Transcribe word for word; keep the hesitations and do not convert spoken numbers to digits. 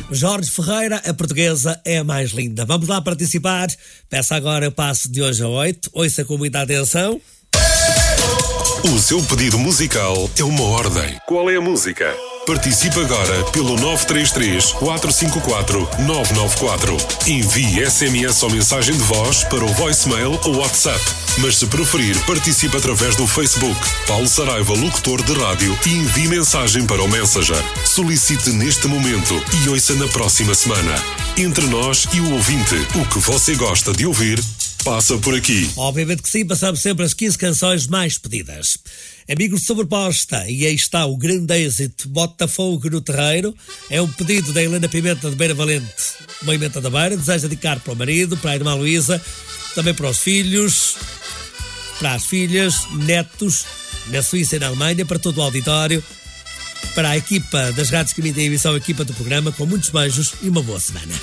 Jorge Ferreira, a portuguesa é a mais linda. Vamos lá participar. Peça agora o passo de hoje a oito. Ouça com muita atenção. O seu pedido musical é uma ordem. Qual é a música? Participe agora pelo nove três três, quatro cinco quatro, nove nove quatro. Envie S M S ou mensagem de voz para o voicemail ou WhatsApp. Mas se preferir, participe através do Facebook. Paulo Saraiva, locutor de rádio, e envie mensagem para o Messenger. Solicite neste momento e ouça na próxima semana. Entre nós e o ouvinte, o que você gosta de ouvir passa por aqui. Obviamente que sim, passamos sempre as quinze canções mais pedidas. Amigos de Sobreposta, e aí está o grande êxito Botafogo no Terreiro. É um pedido da Helena Pimenta de Beira Valente, Moimenta da Beira. Deseja dedicar para o marido, para a irmã Luísa, também para os filhos, para as filhas, netos, na Suíça e na Alemanha, para todo o auditório, para a equipa das rádios que emitem a emissão, a equipa do programa, com muitos beijos e uma boa semana.